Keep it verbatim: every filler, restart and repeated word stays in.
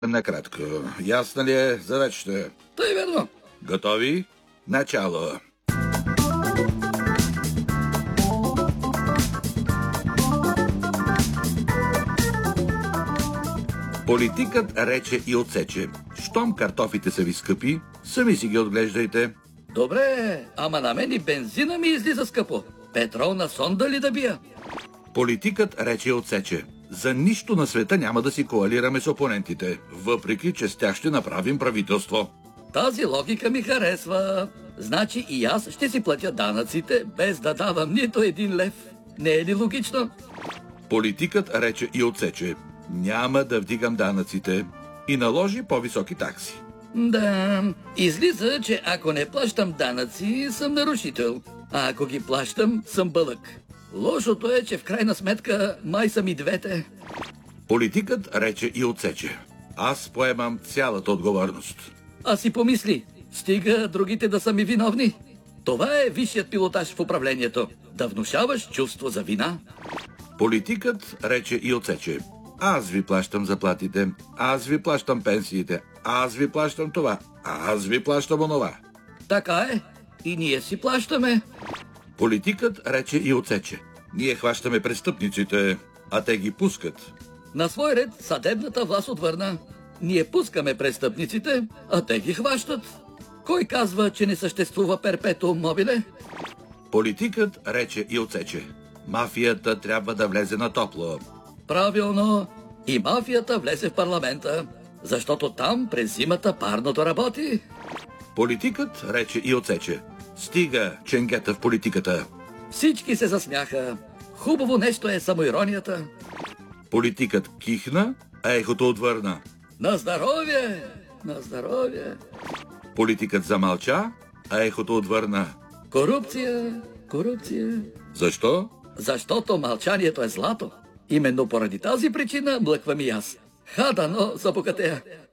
Накратко, ясна ли е задачата? Тъй верно. Готови? Начало! Политикът рече и отсече: щом картофите са ви скъпи, сами си ги отглеждайте. Добре, ама на мен и бензина ми излиза скъпо. Петролна сонда ли да бия? Политикът рече и отсече: за нищо на света няма да си коалираме с опонентите, въпреки че с тях ще направим правителство. Тази логика ми харесва. Значи и аз ще си платя данъците, без да давам нито един лев. Не е ли логично? Политикът рече и отсече: няма да вдигам данъците, и наложи по-високи такси. Да, излиза, че ако не плащам данъци, съм нарушител. А ако ги плащам, съм бълък. Лошото е, че в крайна сметка май съм и двете. Политикът рече и отсече: аз поемам цялата отговорност. А си помисли, стига другите да са ми виновни. Това е висшият пилотаж в управлението. Да внушаваш чувство за вина. Политикът рече и отсече: аз ви плащам заплатите, аз ви плащам пенсиите, аз ви плащам това, аз ви плащам онова. Така е. И ние си плащаме. Политикът рече и отсече: ние хващаме престъпниците, а те ги пускат. На свой ред съдебната власт отвърна: ние пускаме престъпниците, а те ги хващат. Кой казва, че не съществува перпетуум мобиле? Политикът рече и отсече: мафията трябва да влезе на топло. Правилно. И мафията влезе в парламента, защото там през зимата парното работи. Политикът рече и отсече: стига ченгета в политиката. Всички се засмяха. Хубаво нещо е самоиронията. Политикът кихна, а ехото отвърна: На здоровие! На здоровие! Политикът замълча, а ехото отвърна: Корупция! Корупция! Защо? Защото мълчанието е злато. Именно поради тази причина млъквам и аз. Ха, дано забогатея.